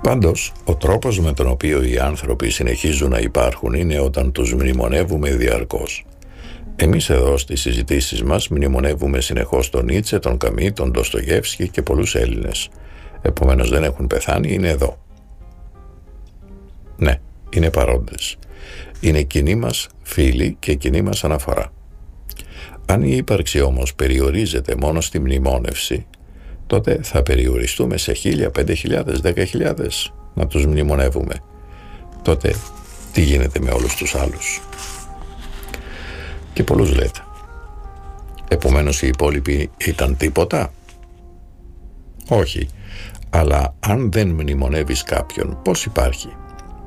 Πάντως, ο τρόπος με τον οποίο οι άνθρωποι συνεχίζουν να υπάρχουν είναι όταν τους μνημονεύουμε διαρκώς. Εμείς εδώ στις συζητήσεις μας μνημονεύουμε συνεχώς τον Νίτσε, τον Καμί, τον Ντοστογεύσκι και πολλούς Έλληνες. Επομένως δεν έχουν πεθάνει, είναι εδώ. Ναι, είναι παρόντες. Είναι κοινοί μας φίλοι και κοινή μας αναφορά. Αν η ύπαρξη όμως περιορίζεται μόνο στη μνημόνευση, τότε θα περιοριστούμε σε 1.000, 5.000, 10.000 να τους μνημονεύουμε. Τότε τι γίνεται με όλους τους άλλους? Και πολλούς λέτε. Επομένως οι υπόλοιποι ήταν τίποτα? Όχι. Αλλά αν δεν μνημονεύεις κάποιον, πώς υπάρχει?